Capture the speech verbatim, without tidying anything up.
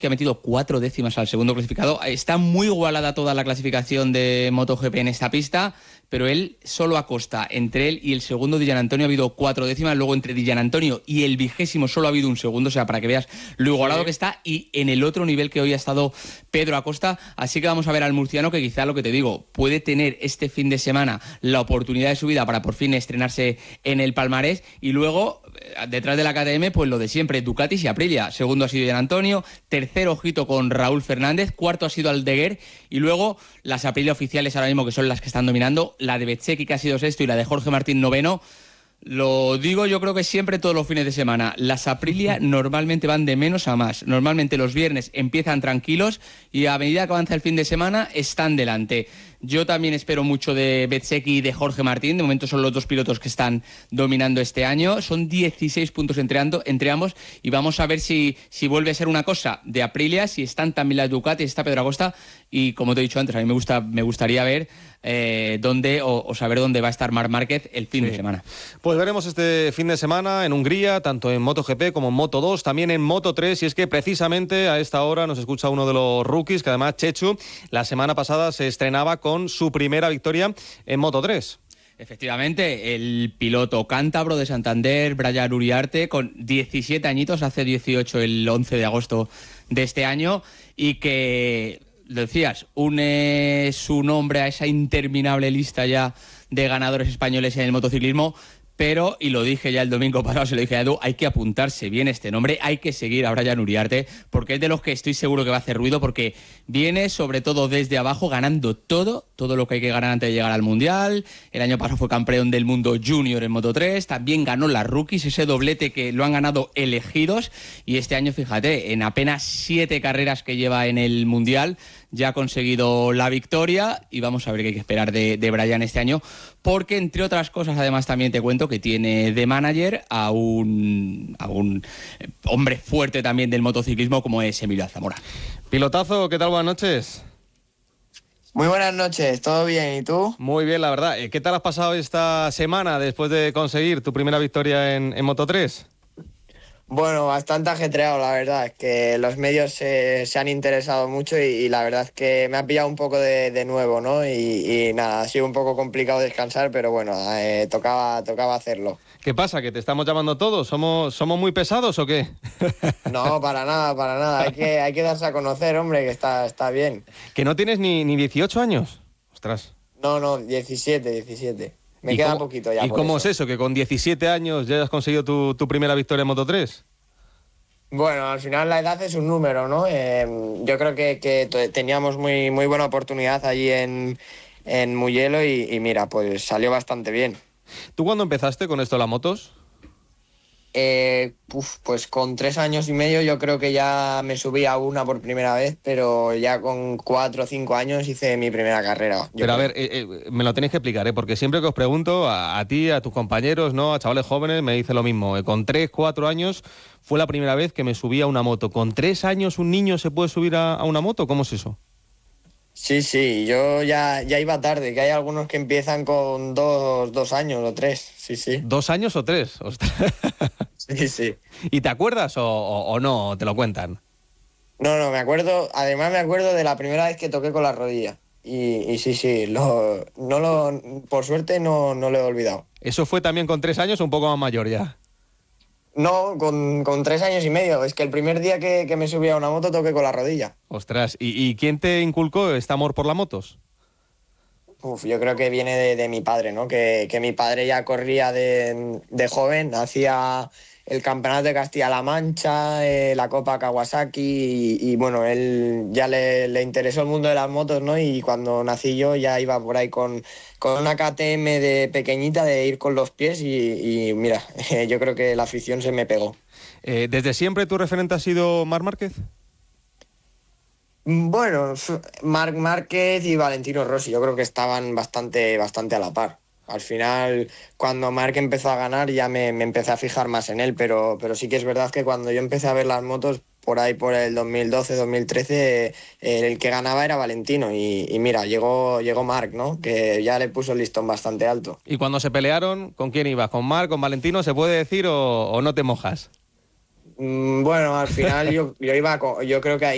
que ha metido cuatro décimas al segundo clasificado. Está muy igualada toda la clasificación de MotoGP en esta pista, pero él solo Acosta, entre él y el segundo Di Giannantonio ha habido cuatro décimas, luego entre Di Giannantonio y el vigésimo solo ha habido un segundo, o sea, para que veas lo igualado sí. que está, y en el otro nivel que hoy ha estado Pedro Acosta. Así que vamos a ver al murciano, que quizá, lo que te digo, puede tener este fin de semana la oportunidad de su vida para por fin estrenarse en el palmarés, y luego detrás de la K T M pues lo de siempre, Ducatis y Aprilia. Segundo ha sido Di Giannantonio, tercero ojito con Raúl Fernández, cuarto ha sido Aldeguer, y luego las Aprilia oficiales ahora mismo, que son las que están dominando, la de Bezzecchi, que ha sido sexto, y la de Jorge Martín noveno. Lo digo yo creo que siempre, todos los fines de semana, las Aprilia normalmente van de menos a más. Normalmente los viernes empiezan tranquilos y a medida que avanza el fin de semana están delante. Yo también espero mucho de Bezzecchi y de Jorge Martín. De momento son los dos pilotos que están dominando este año. Son dieciséis puntos entre, ando, entre ambos, y vamos a ver si, si vuelve a ser una cosa de Aprilia, si están también las Ducati, está Pedro Acosta, y como te he dicho antes, a mí me, gusta, me gustaría ver eh, dónde o, o saber dónde va a estar Marc Márquez el fin sí. de semana. Pues veremos este fin de semana en Hungría, tanto en MotoGP como en Moto dos, también en Moto tres, y es que precisamente a esta hora nos escucha uno de los rookies, que además, Chechu, la semana pasada se estrenaba con su primera victoria en Moto tres. Efectivamente, el piloto cántabro de Santander, Brian Uriarte, con diecisiete añitos, hace dieciocho el once de agosto de este año, y que, lo decías, une su nombre a esa interminable lista ya de ganadores españoles en el motociclismo. Pero, y lo dije ya el domingo pasado, se lo dije a Edu, hay que apuntarse bien este nombre, hay que seguir a Brian Uriarte, porque es de los que estoy seguro que va a hacer ruido, porque viene sobre todo desde abajo ganando todo, todo lo que hay que ganar antes de llegar al Mundial. El año pasado fue campeón del mundo junior en Moto tres, también ganó las rookies, ese doblete que lo han ganado elegidos, y este año, fíjate, en apenas siete carreras que lleva en el Mundial, ya ha conseguido la victoria, y vamos a ver qué hay que esperar de, de Brian este año, porque entre otras cosas, además, también te cuento que tiene de manager a un, a un hombre fuerte también del motociclismo, como es Emilio Alzamora. Pilotazo, ¿qué tal? Buenas noches. Muy buenas noches, ¿todo bien? ¿Y tú? Muy bien, la verdad. ¿Qué tal has pasado esta semana después de conseguir tu primera victoria en, en Moto tres? Bueno, bastante ajetreado, la verdad. Es que los medios se, se han interesado mucho y, y la verdad es que me ha pillado un poco de, de nuevo, ¿no? Y, y nada, ha sido un poco complicado descansar, pero bueno, eh, tocaba, tocaba hacerlo. ¿Qué pasa? ¿Que te estamos llamando todos? ¿Somos, somos muy pesados o qué? No, para nada, para nada. Hay que, hay que darse a conocer, hombre, que está, está bien. ¿Que no tienes ni, ni dieciocho años? Ostras. No, no, diecisiete, diecisiete. Me queda cómo, poquito ya. ¿Y cómo eso. es eso? ¿Que con diecisiete años ya has conseguido tu, tu primera victoria en Moto tres? Bueno, al final la edad es un número, ¿no? Eh, yo creo que, que teníamos muy, muy buena oportunidad allí en, en Mugello y, y mira, pues salió bastante bien. ¿Tú cuándo empezaste con esto de las motos? Eh, uf, pues con tres años y medio yo creo que ya me subí a una por primera vez, pero ya con cuatro o cinco años hice mi primera carrera. Pero creo. a ver, eh, eh, me lo tenéis que explicar, ¿eh? Porque siempre que os pregunto, a, a ti, a tus compañeros, ¿no? A chavales jóvenes, me dice lo mismo. Eh, con tres, cuatro años fue la primera vez que me subí a una moto. ¿Con tres años un niño se puede subir a, a una moto? ¿Cómo es eso? Sí, sí, yo ya, ya iba tarde, que hay algunos que empiezan con dos, dos años o tres, sí, sí. ¿Dos años o tres? Ostras. Sí, sí. ¿Y te acuerdas o, o, o no? ¿O te lo cuentan? No, no, me acuerdo, además me acuerdo de la primera vez que toqué con la rodilla. Y, y sí, sí, lo, no lo, por suerte no, no lo he olvidado. ¿Eso fue también con tres años o un poco más mayor ya? No, con, con tres años y medio. Es que el primer día que, que me subí a una moto toqué con la rodilla. Ostras, ¿y, y quién te inculcó este amor por las motos? Uf, yo creo que viene de, de mi padre, ¿no? Que, que mi padre ya corría de, de joven, hacía el campeonato de Castilla-La Mancha, eh, la Copa Kawasaki y, y bueno, él ya le, le interesó el mundo de las motos, ¿no? Y cuando nací yo ya iba por ahí con, con una K T M de pequeñita, de ir con los pies y, y mira, yo creo que la afición se me pegó. Eh, ¿Desde siempre tu referente ha sido Marc Márquez? Bueno, Marc Márquez y Valentino Rossi, yo creo que estaban bastante, bastante a la par. Al final, cuando Marc empezó a ganar, ya me, me empecé a fijar más en él, pero, pero sí que es verdad que cuando yo empecé a ver las motos, por ahí por el dos mil doce, dos mil trece, eh, el que ganaba era Valentino. Y, y mira, llegó, llegó Marc, ¿no? Que ya le puso el listón bastante alto. ¿Y cuando se pelearon, con quién ibas? ¿Con Marc, con Valentino? ¿Se puede decir o, o no te mojas? Mm, bueno, al final yo, yo iba con, yo creo que ahí